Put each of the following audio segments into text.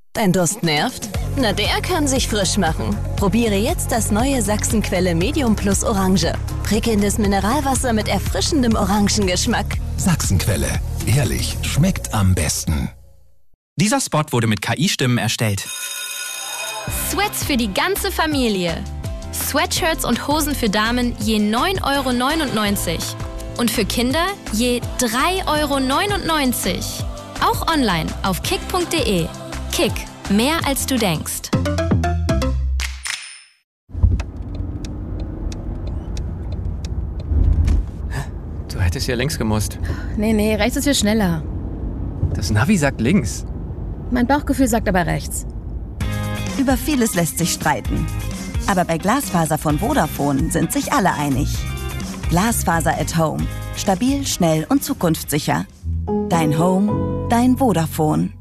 Dein Durst nervt? Na, der kann sich frisch machen. Probiere jetzt das neue Sachsenquelle Medium Plus Orange. Prickelndes Mineralwasser mit erfrischendem Orangengeschmack. Sachsenquelle. Ehrlich, schmeckt am besten. Dieser Spot wurde mit KI-Stimmen erstellt. Sweats für die ganze Familie. Sweatshirts und Hosen für Damen je 9,99 € und für Kinder je 3,99 €. Auch online auf kick.de. Kick, mehr als du denkst. Du hättest ja links gemusst. Nee, rechts ist viel schneller. Das Navi sagt links. Mein Bauchgefühl sagt aber rechts. Über vieles lässt sich streiten. Aber bei Glasfaser von Vodafone sind sich alle einig. Glasfaser at Home. Stabil, schnell und zukunftssicher. Dein Home, dein Vodafone.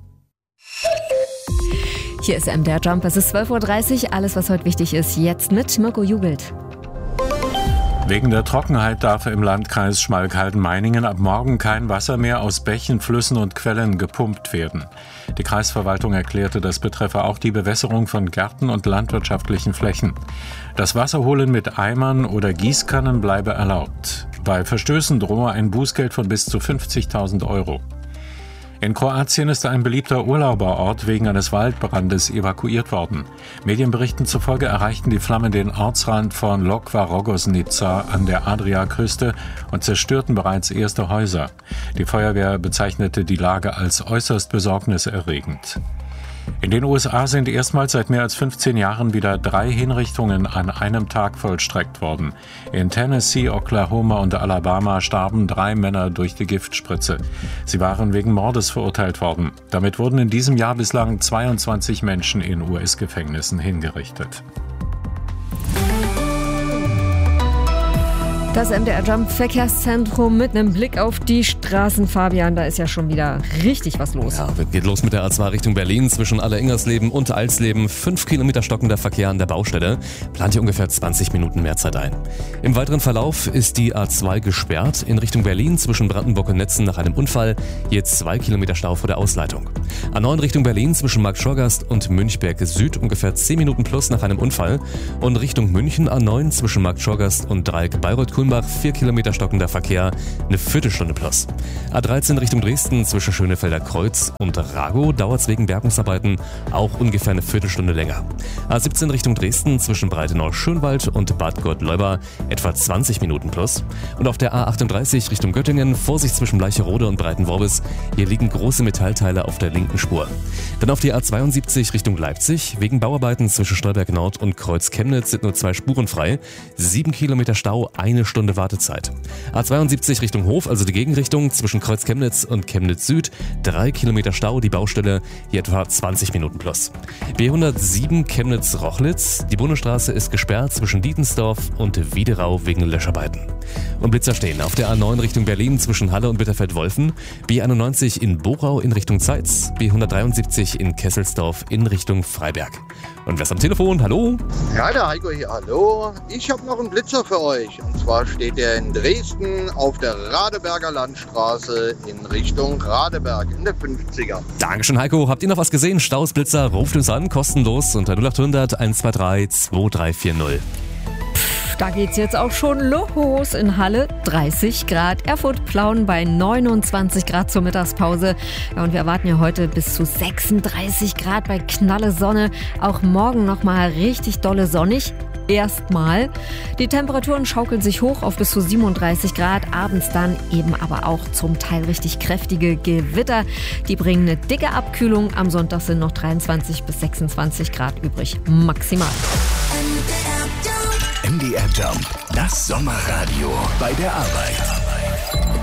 Hier ist MDR Jump. Es ist 12:30 Uhr. Alles, was heute wichtig ist, jetzt mit Mirko Jubelt. Wegen der Trockenheit darf im Landkreis Schmalkalden-Meiningen ab morgen kein Wasser mehr aus Bächen, Flüssen und Quellen gepumpt werden. Die Kreisverwaltung erklärte, das betreffe auch die Bewässerung von Gärten und landwirtschaftlichen Flächen. Das Wasserholen mit Eimern oder Gießkannen bleibe erlaubt. Bei Verstößen drohe ein Bußgeld von bis zu 50.000 €. In Kroatien ist ein beliebter Urlauberort wegen eines Waldbrandes evakuiert worden. Medienberichten zufolge erreichten die Flammen den Ortsrand von Lokva Rogoznica an der Adriaküste und zerstörten bereits erste Häuser. Die Feuerwehr bezeichnete die Lage als äußerst besorgniserregend. In den USA sind erstmals seit mehr als 15 Jahren wieder 3 Hinrichtungen an einem Tag vollstreckt worden. In Tennessee, Oklahoma und Alabama starben 3 Männer durch die Giftspritze. Sie waren wegen Mordes verurteilt worden. Damit wurden in diesem Jahr bislang 22 Menschen in US-Gefängnissen hingerichtet. Das MDR Jump Verkehrszentrum mit einem Blick auf die Straßen. Fabian, da ist ja schon wieder richtig was los. Ja, geht los mit der A2 Richtung Berlin zwischen Aller-Ingersleben und Alsleben. 5 Kilometer stockender Verkehr an der Baustelle. Plant hier ungefähr 20 Minuten mehr Zeit ein. Im weiteren Verlauf ist die A2 gesperrt in Richtung Berlin zwischen Brandenburg und Netzen nach einem Unfall. Jetzt 2 Kilometer Stau vor der Ausleitung. A9 Richtung Berlin zwischen Markt-Schorgast und Münchberg Süd ungefähr 10 Minuten plus nach einem Unfall. Und Richtung München A9 zwischen Markt-Schorgast und Dreieck Bayreuth-Kulmbach 4 Kilometer stockender Verkehr, eine Viertelstunde plus. A13 Richtung Dresden zwischen Schönefelder Kreuz und Ragow dauert es wegen Bergungsarbeiten auch ungefähr eine Viertelstunde länger. A17 Richtung Dresden zwischen Breitenau-Schönwald und Bad Gott-Leuba etwa 20 Minuten plus. Und auf der A38 Richtung Göttingen Vorsicht zwischen Bleicherode und Breitenworbis. Hier liegen große Metallteile auf der linken Spur. Dann auf die A72 Richtung Leipzig. Wegen Bauarbeiten zwischen Stolberg Nord und Kreuz Chemnitz sind nur 2 Spuren frei. 7 Kilometer Stau, 1 Stunde Wartezeit. A72 Richtung Hof, also die Gegenrichtung zwischen Kreuz Chemnitz und Chemnitz Süd. 3 Kilometer Stau, die Baustelle hier etwa 20 Minuten plus. B107 Chemnitz-Rochlitz. Die Bundesstraße ist gesperrt zwischen Dietensdorf und Wiederau wegen Löscharbeiten. Und Blitzer stehen auf der A9 Richtung Berlin zwischen Halle und Bitterfeld-Wolfen. B91 in Borau in Richtung Zeitz. B173 in Kesselsdorf in Richtung Freiberg. Und wer ist am Telefon? Hallo? Ja, der Heiko hier, hallo. Ich habe noch einen Blitzer für euch. Und zwar steht er in Dresden auf der Radeberger Landstraße in Richtung Radeberg in der 50er. Dankeschön, Heiko. Habt ihr noch was gesehen? Staus, Blitzer, ruft uns an, kostenlos unter 0800 123 2340. Da geht's jetzt auch schon los. In Halle 30 Grad, Erfurt-Plauen bei 29 Grad zur Mittagspause. Ja, und wir erwarten ja heute bis zu 36 Grad bei knalle Sonne. Auch morgen nochmal richtig dolle sonnig. Erstmal. Die Temperaturen schaukeln sich hoch auf bis zu 37 Grad. Abends dann eben aber auch zum Teil richtig kräftige Gewitter. Die bringen eine dicke Abkühlung. Am Sonntag sind noch 23 bis 26 Grad übrig. Maximal. MDR Jump, das Sommerradio bei der Arbeit.